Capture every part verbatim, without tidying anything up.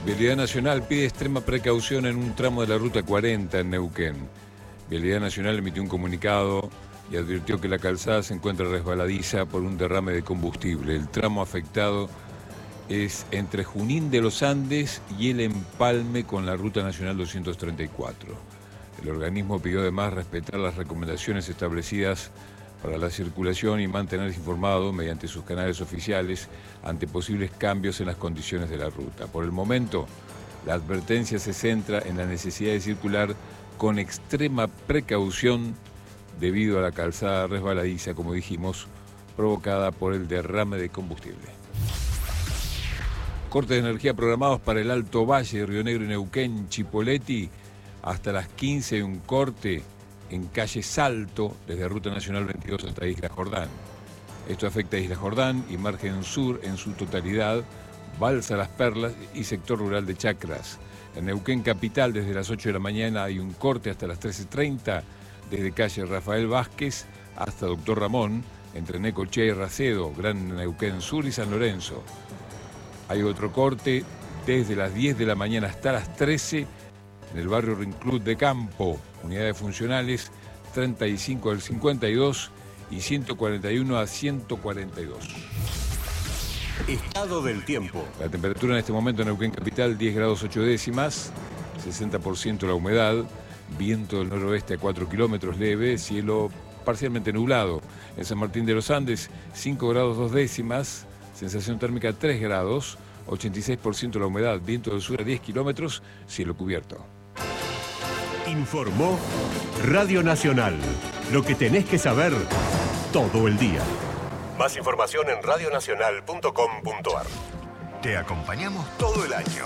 Vialidad Nacional pide extrema precaución en un tramo de la Ruta cuarenta en Neuquén. Vialidad Nacional emitió un comunicado y advirtió que la calzada se encuentra resbaladiza por un derrame de combustible. El tramo afectado es entre Junín de los Andes y el empalme con la Ruta Nacional doscientos treinta y cuatro. El organismo pidió además respetar las recomendaciones establecidas para la circulación y mantenerse informado mediante sus canales oficiales ante posibles cambios en las condiciones de la ruta. Por el momento, la advertencia se centra en la necesidad de circular con extrema precaución debido a la calzada resbaladiza, como dijimos, provocada por el derrame de combustible. Cortes de energía programados para el Alto Valle, Río Negro y Neuquén, Chipoleti, hasta las quince, un corte en calle Salto, desde Ruta Nacional veintidós hasta Isla Jordán. Esto afecta a Isla Jordán y Margen Sur en su totalidad, Balsa Las Perlas y sector rural de Chacras. En Neuquén Capital, desde las ocho de la mañana hay un corte hasta las trece treinta, desde calle Rafael Vázquez hasta Doctor Ramón, entre Necochea y Racedo, Gran Neuquén Sur y San Lorenzo. Hay otro corte desde las diez de la mañana hasta las trece, en el barrio Rinclud de Campo, unidades funcionales treinta y cinco al cincuenta y dos y ciento cuarenta y uno a ciento cuarenta y dos. Estado del tiempo. La temperatura en este momento en Neuquén Capital, diez grados ocho décimas, sesenta por ciento la humedad, viento del noroeste a cuatro kilómetros leve, cielo parcialmente nublado. En San Martín de los Andes, cinco grados dos décimas, sensación térmica tres grados, ochenta y seis por ciento la humedad, viento del sur a diez kilómetros, cielo cubierto. Informó Radio Nacional. Lo que tenés que saber todo el día. Más información en radionacional punto com punto ar. Te acompañamos todo el año.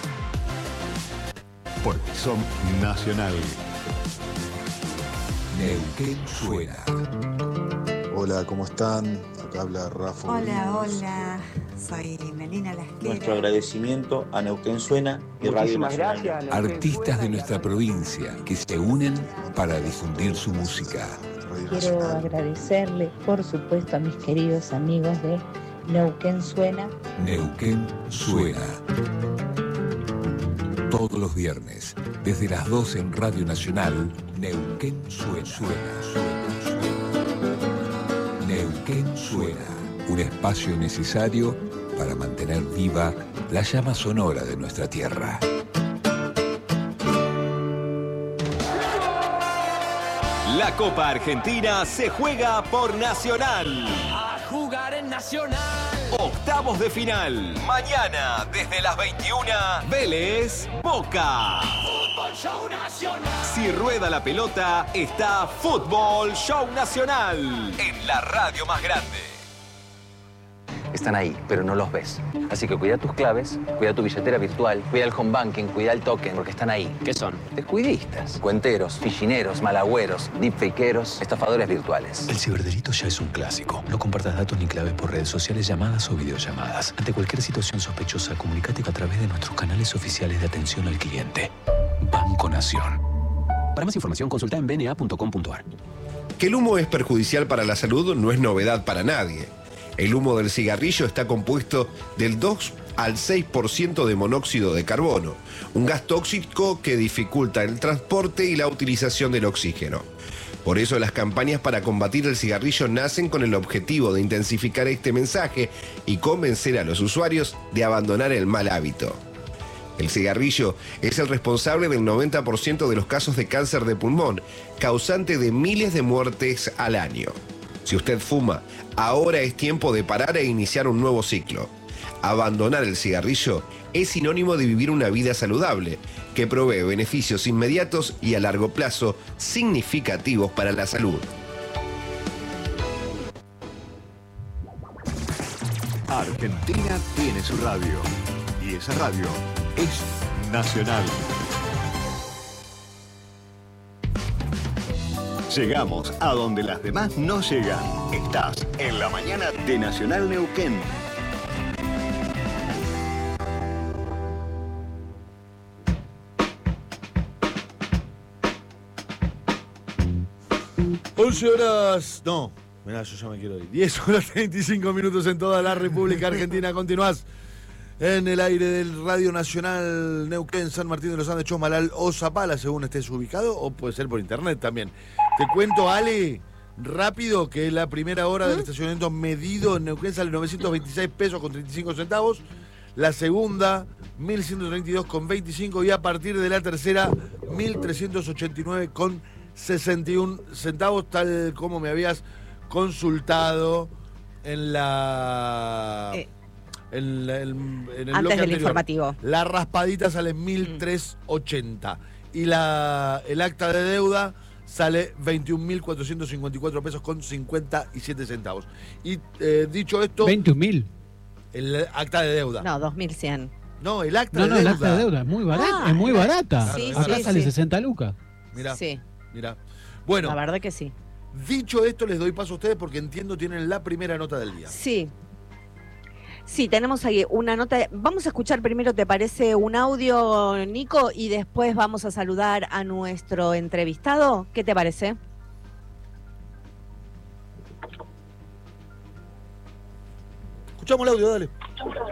Porque son nacional. Neuquén suena. Hola, ¿cómo están? Acá habla Rafa. Hola, hola. Soy Melina Lasquera. Nuestro agradecimiento a Neuquén Suena y Radio Nacional. Gracias, Artistas de nuestra provincia que se unen para difundir su música. Quiero agradecerle, por supuesto, a mis queridos amigos de Neuquén Suena. Neuquén Suena. Todos los viernes, desde las doce en Radio Nacional, Neuquén Suena. Suena, suena, suena. Neuquén Suena. Un espacio necesario para mantener viva la llama sonora de nuestra tierra. La Copa Argentina se juega por Nacional. A jugar en Nacional. Octavos de final. Mañana, desde las veintiuna, Vélez, Boca. Fútbol Show Nacional. Si rueda la pelota, está Fútbol Show Nacional. En la radio más grande. Están ahí, pero no los ves. Así que cuida tus claves, cuida tu billetera virtual, cuida el home banking, cuida el token, porque están ahí. ¿Qué son? Descuidistas, cuenteros, fichineros, malagüeros, deepfakeros, estafadores virtuales. El ciberdelito ya es un clásico. No compartas datos ni claves por redes sociales, llamadas o videollamadas. Ante cualquier situación sospechosa, comunícate a través de nuestros canales oficiales de atención al cliente. Banco Nación. Para más información, consulta en b n a punto com punto ar. Que el humo es perjudicial para la salud no es novedad para nadie. El humo del cigarrillo está compuesto del dos al seis por ciento de monóxido de carbono, un gas tóxico que dificulta el transporte y la utilización del oxígeno. Por eso las campañas para combatir el cigarrillo nacen con el objetivo de intensificar este mensaje y convencer a los usuarios de abandonar el mal hábito. El cigarrillo es el responsable del noventa por ciento de los casos de cáncer de pulmón, causante de miles de muertes al año. Si usted fuma, ahora es tiempo de parar e iniciar un nuevo ciclo. Abandonar el cigarrillo es sinónimo de vivir una vida saludable, que provee beneficios inmediatos y a largo plazo significativos para la salud. Argentina tiene su radio, y esa radio es Nacional. Llegamos a donde las demás no llegan. Estás en la mañana de Nacional Neuquén. once horas... No, mirá, yo ya me quiero ir. diez horas treinta y cinco minutos en toda la República Argentina. Continuás En el aire del Radio Nacional Neuquén, San Martín de los Andes, Chosmalal o Zapala, según estés ubicado, o puede ser por internet también. Te cuento, Ale, rápido, que la primera hora del estacionamiento medido en Neuquén sale novecientos veintiséis pesos con treinta y cinco centavos. La segunda, mil ciento treinta y dos con veinticinco. Y a partir de la tercera, mil trescientos ochenta y nueve con sesenta y uno centavos, tal como me habías consultado en la... Eh. En, en, en el Antes del anterior. Informativo. La raspadita sale mil trescientos ochenta y la, el acta de deuda sale veintiún mil cuatrocientos cincuenta y cuatro pesos con cincuenta y siete centavos. Y eh, dicho esto... ¿veintiún mil? El acta de deuda. No, dos mil cien. No, el acta no, de no, deuda. No, el acta de deuda es muy barata. Ah, es muy barata. Sí, Acá sí, sale sí. sesenta lucas. Mirá, sí. mirá. Bueno. La verdad que sí. Dicho esto, les doy paso a ustedes porque entiendo tienen la primera nota del día. Sí. Sí, tenemos ahí una nota. Vamos a escuchar primero, ¿te parece un audio, Nico? Y después vamos a saludar a nuestro entrevistado. ¿Qué te parece? Escuchamos el audio, dale.